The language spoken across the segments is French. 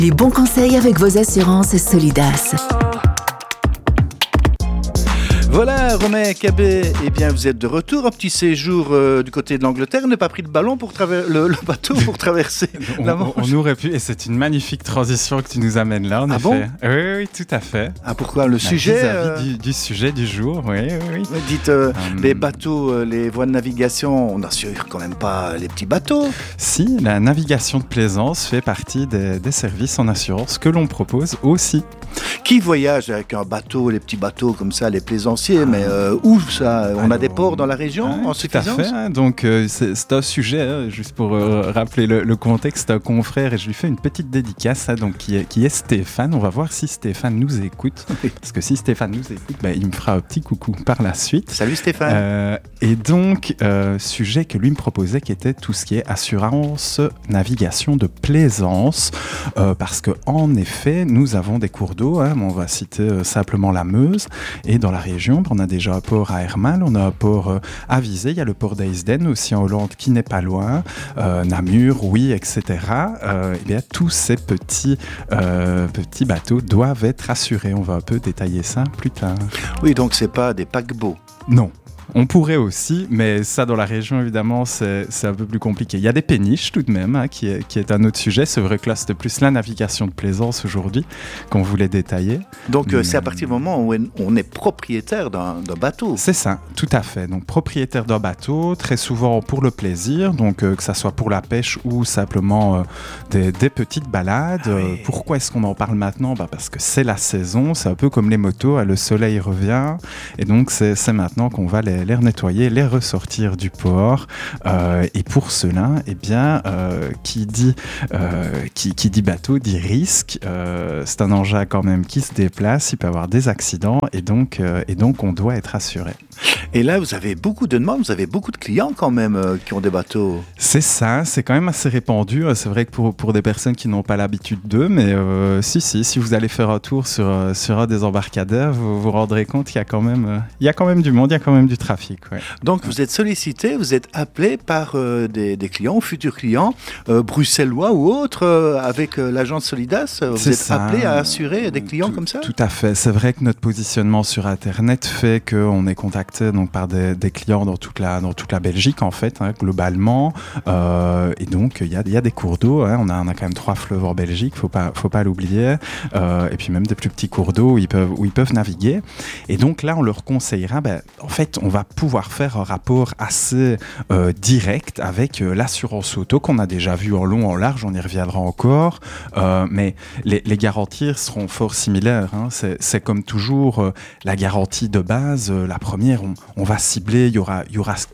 Les bons conseils avec vos assurances Solidas. Voilà, Romain Cabet, eh bien vous êtes de retour, un petit séjour du côté de l'Angleterre, n'a pas pris le bateau pour traverser la Manche. On aurait pu, et c'est une magnifique transition que tu nous amènes là, en effet. Bon Oui, tout à fait. Ah, pourquoi le sujet Vis-à-vis du sujet du jour, oui. Dites, les bateaux, les voies de navigation, on n'assure quand même pas les petits bateaux. Si, la navigation de plaisance fait partie des services en assurance que l'on propose aussi. Qui voyage avec un bateau, les petits bateaux comme ça, les plaisanciers, mais où ça? On a des ports dans la région en suffisance? Tout à fait, donc c'est un sujet, juste pour rappeler le contexte, un confrère, et je lui fais une petite dédicace, donc, qui est Stéphane. On va voir si Stéphane nous écoute, parce que si Stéphane nous écoute, il me fera un petit coucou par la suite. Salut Stéphane. Et donc, sujet que lui me proposait, qui était tout ce qui est assurance, navigation de plaisance, parce que en effet, nous avons des cours d'eau, on va citer simplement la Meuse, et dans la région, on a déjà un port à Hermal, on a un port à Visé, il y a le port d'Eisden aussi en Hollande qui n'est pas loin, Namur, oui, etc. Et bien, tous ces petits bateaux doivent être assurés. On va un peu détailler ça plus tard. Oui, donc c'est pas des paquebots. Non. On pourrait aussi, mais ça dans la région évidemment c'est un peu plus compliqué. Il y a des péniches tout de même, qui est un autre sujet. C'est vrai que là c'était plus la navigation de plaisance aujourd'hui qu'on voulait détailler. Donc c'est à partir du moment où on est propriétaire d'un bateau. C'est ça, tout à fait. Donc propriétaire d'un bateau, très souvent pour le plaisir, donc que ça soit pour la pêche ou simplement des petites balades. Oui. Pourquoi est-ce qu'on en parle maintenant? Parce que c'est la saison, c'est un peu comme les motos, le soleil revient et donc c'est maintenant qu'on va les nettoyer, les ressortir du port. Et pour cela, qui dit bateau dit risque. C'est un engin quand même qui se déplace, il peut y avoir des accidents et donc on doit être assuré. Et là, vous avez beaucoup de demandes, vous avez beaucoup de clients quand même qui ont des bateaux. C'est ça, c'est quand même assez répandu. C'est vrai que pour des personnes qui n'ont pas l'habitude d'eux, mais si vous allez faire un tour sur un des embarcadères, vous vous rendrez compte qu'il y a quand même du monde, il y a quand même du trafic. Ouais. Donc vous êtes sollicité, vous êtes appelé par des clients, futurs clients, bruxellois ou autres, avec l'agence Solidas. Vous êtes appelé à assurer des clients comme ça? Tout à fait. C'est vrai que notre positionnement sur Internet fait qu'on est contacté donc par des clients dans toute la Belgique en fait, globalement. Et donc il y a des cours d'eau. On a quand même 3 fleuves en Belgique, faut pas l'oublier. Et puis même des plus petits cours d'eau où ils peuvent naviguer. Et donc là on leur conseillera, en fait on va pouvoir faire un rapport assez direct avec l'assurance auto qu'on a déjà vu en long, en large, on y reviendra encore, mais les garanties seront fort similaires. C'est comme toujours la garantie de base, la première, on va cibler, il y aura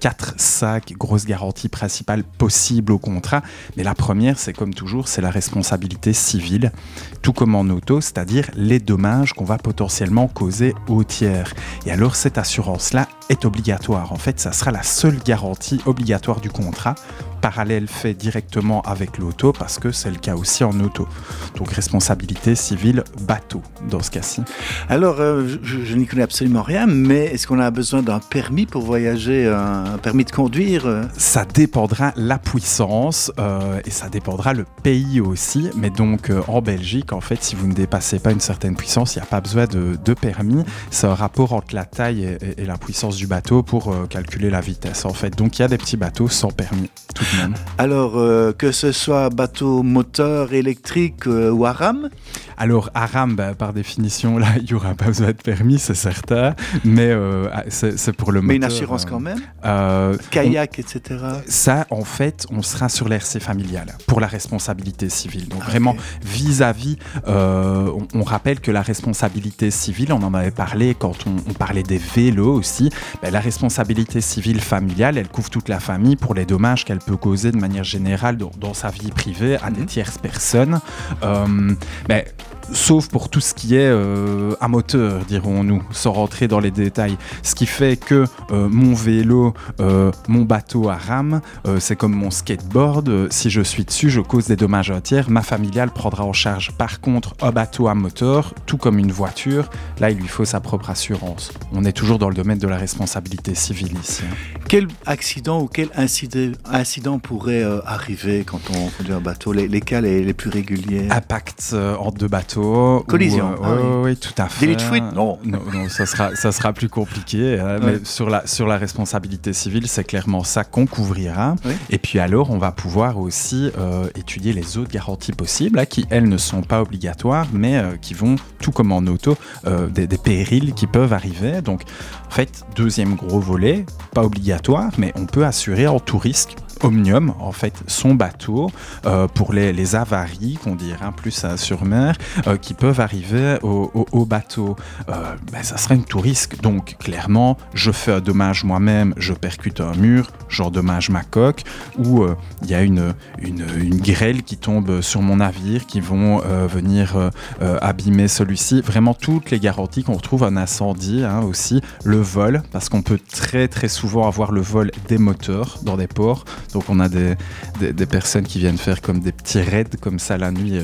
4-5 grosses garanties principales possibles au contrat, mais la première, c'est comme toujours, c'est la responsabilité civile, tout comme en auto, c'est-à-dire les dommages qu'on va potentiellement causer aux tiers. Et alors cette assurance-là est obligatoire. En fait, ça sera la seule garantie obligatoire du contrat. Parallèle fait directement avec l'auto parce que c'est le cas aussi en auto. Donc responsabilité civile bateau dans ce cas-ci. Alors je n'y connais absolument rien, mais est-ce qu'on a besoin d'un permis pour voyager, un permis de conduire? Ça dépendra la puissance et ça dépendra le pays aussi. Mais donc en Belgique, en fait, si vous ne dépassez pas une certaine puissance, il n'y a pas besoin de permis. C'est un rapport entre la taille et la puissance du bateau pour calculer la vitesse en fait. Donc il y a des petits bateaux sans permis tout de même. Alors que ce soit bateau moteur électrique ou à rame? Alors à rame, par définition là il n'y aura pas besoin de permis, c'est certain, mais c'est pour le moteur. Mais une assurance quand même, kayak, etc. Ça en fait on sera sur l'RC familial pour la responsabilité civile. Donc vraiment vis-à-vis, on rappelle que la responsabilité civile, on en avait parlé quand on parlait des vélos aussi, la responsabilité civile familiale, elle couvre toute la famille pour les dommages qu'elle peut causer de manière générale dans sa vie privée à des tierces personnes. sauf pour tout ce qui est à moteur, dirons-nous, sans rentrer dans les détails. Ce qui fait que mon vélo, mon bateau à rame, c'est comme mon skateboard. Si je suis dessus, je cause des dommages à tiers. Ma familiale prendra en charge. Par contre, un bateau à moteur, tout comme une voiture, là, il lui faut sa propre assurance. On est toujours dans le domaine de la responsabilité civile ici. Quel accident ou quel incident pourrait arriver quand on conduit un bateau? Les cas les plus réguliers? Impact entre deux bateaux. Collision. Oui, tout à fait. Délit de fuite? Non, ça sera plus compliqué. Mais sur la responsabilité civile, c'est clairement ça qu'on couvrira. Oui. Et puis alors, on va pouvoir aussi étudier les autres garanties possibles, qui, elles, ne sont pas obligatoires, mais qui vont, tout comme en auto, des périls qui peuvent arriver. Donc, en fait, deuxième gros volet, pas obligatoire, mais on peut assurer en tout risque Omnium, en fait, son bateau pour les avaries, qu'on dirait plus sur mer, qui peuvent arriver au bateau. Ça serait un tout risque. Donc, clairement, je fais un dommage moi-même, je percute un mur, j'endommage ma coque, ou il y a une grêle qui tombe sur mon navire, qui vont venir abîmer celui-ci. Vraiment, toutes les garanties qu'on retrouve en incendie, aussi. Le vol, parce qu'on peut très, très souvent avoir le vol des moteurs dans des ports. Donc on a des personnes qui viennent faire comme des petits raids comme ça la nuit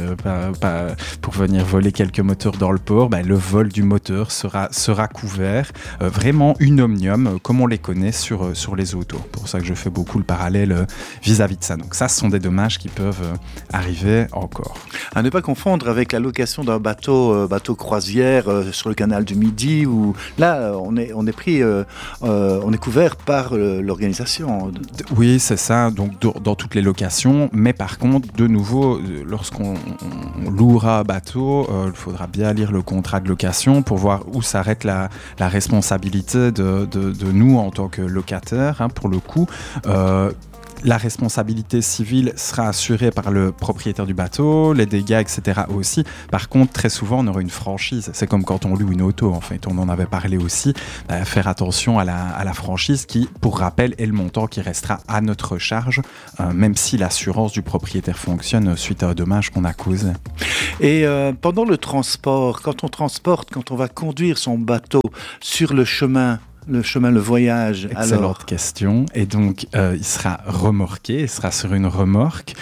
pour venir voler quelques moteurs dans le port. Le vol du moteur sera couvert. Vraiment une Omnium comme on les connaît sur les autos. C'est pour ça que je fais beaucoup le parallèle vis-à-vis de ça. Donc ça, ce sont des dommages qui peuvent arriver encore. À ne pas confondre avec la location d'un bateau croisière sur le canal du Midi, où là on est pris, on est couvert par l'organisation. Oui, c'est ça. Donc dans toutes les locations, mais par contre, de nouveau, lorsqu'on louera un bateau, il faudra bien lire le contrat de location pour voir où s'arrête la responsabilité de nous en tant que locataires, pour le coup. La responsabilité civile sera assurée par le propriétaire du bateau, les dégâts, etc. aussi. Par contre, très souvent, on aura une franchise. C'est comme quand on loue une auto, en fait. On en avait parlé aussi. Faire attention à la franchise qui, pour rappel, est le montant qui restera à notre charge, même si l'assurance du propriétaire fonctionne suite à un dommage qu'on a causé. Et pendant le transport, quand on va conduire son bateau sur le chemin, le voyage. Excellente question. Et donc, il sera remorqué, il sera sur une remorque.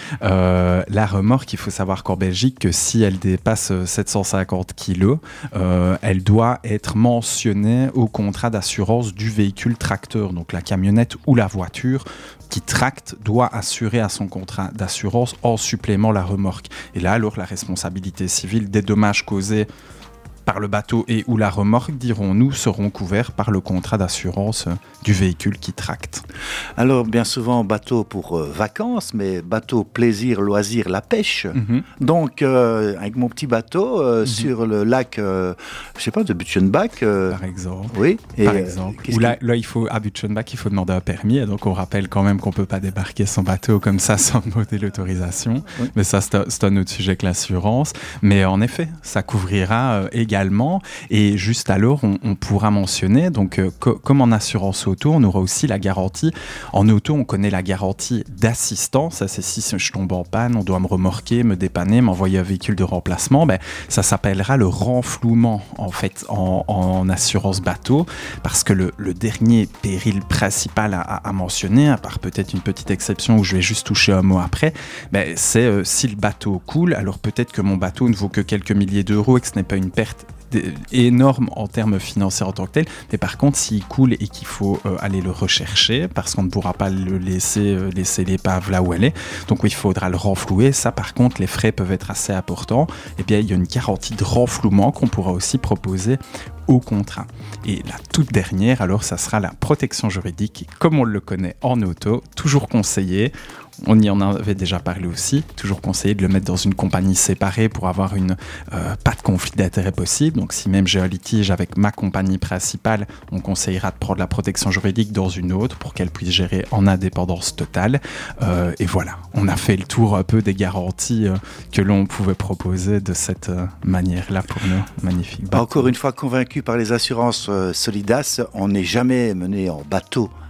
La remorque, il faut savoir qu'en Belgique, que si elle dépasse 750 kilos, elle doit être mentionnée au contrat d'assurance du véhicule tracteur. Donc, la camionnette ou la voiture qui tracte doit assurer à son contrat d'assurance en supplément la remorque. Et là, alors, la responsabilité civile des dommages causés par le bateau et ou la remorque, dirons-nous, seront couverts par le contrat d'assurance du véhicule qui tracte. Alors, bien souvent, bateau pour vacances, mais bateau plaisir, loisir, la pêche. Mm-hmm. Donc, avec mon petit bateau sur le lac, de Butchenbach. Par exemple. Oui. Par exemple. Où là, à Butchenbach, il faut demander un permis. Et donc, on rappelle quand même qu'on ne peut pas débarquer son bateau comme ça sans demander l'autorisation. Oui. Mais ça, c'est un autre sujet que l'assurance. Mais en effet, ça couvrira également. Et juste alors, on pourra mentionner, donc comme en assurance auto, on aura aussi la garantie. En auto, on connaît la garantie d'assistance. Ça, c'est si je tombe en panne, on doit me remorquer, me dépanner, m'envoyer un véhicule de remplacement. Ça s'appellera le renflouement, en fait, en assurance bateau, parce que le dernier péril principal à mentionner, à part peut-être une petite exception où je vais juste toucher un mot après, c'est si le bateau coule, alors peut-être que mon bateau ne vaut que quelques milliers d'euros et que ce n'est pas une perte énorme en termes financiers en tant que tel, mais par contre s'il coule et qu'il faut aller le rechercher parce qu'on ne pourra pas le laisser l'épave là où elle est, donc il faudra le renflouer. Ça par contre les frais peuvent être assez importants. Et bien il y a une garantie de renflouement qu'on pourra aussi proposer au contrat. Et la toute dernière, alors ça sera la protection juridique, comme on le connaît en auto, toujours conseillé. On y en avait déjà parlé aussi, toujours conseillé de le mettre dans une compagnie séparée pour avoir pas de conflit d'intérêt possible. Donc si même j'ai un litige avec ma compagnie principale, on conseillera de prendre la protection juridique dans une autre pour qu'elle puisse gérer en indépendance totale. Et voilà, on a fait le tour un peu des garanties que l'on pouvait proposer de cette manière-là pour nos magnifiques bateaux. Encore une fois, convaincu par les assurances Solidas, on n'est jamais mené en bateau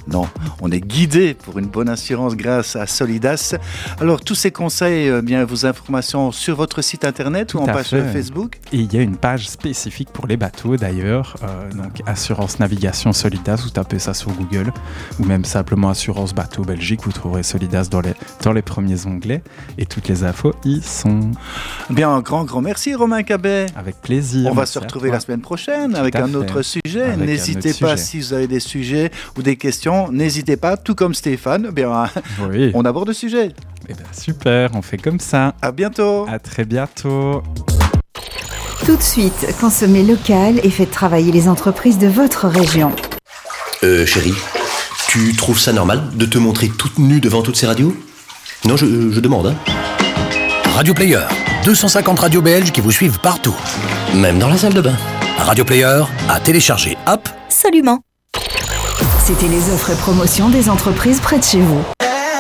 Non, on est guidé pour une bonne assurance grâce à Solidas. Alors, tous ces conseils, bien vos informations sur votre site internet ou en page Facebook. Et il y a une page spécifique pour les bateaux d'ailleurs, donc Assurance Navigation Solidas, vous tapez ça sur Google, ou même simplement Assurance Bateau Belgique, vous trouverez Solidas dans les premiers onglets, et toutes les infos y sont. Bien, un grand merci Romain Cabet. Avec plaisir. On va se retrouver la semaine prochaine avec un autre sujet. N'hésitez pas, si vous avez des sujets ou des questions, n'hésitez pas, tout comme Stéphane, bien, oui. On aborde le sujet. Eh bien, super, on fait comme ça. À bientôt. À très bientôt. Tout de suite, consommez local et faites travailler les entreprises de votre région. Chérie, tu trouves ça normal de te montrer toute nue devant toutes ces radios ? Non, je demande, hein. Radio Player, 250 radios belges qui vous suivent partout. Même dans la salle de bain. Radio Player, à télécharger. Hop. Absolument. C'était les offres et promotions des entreprises près de chez vous.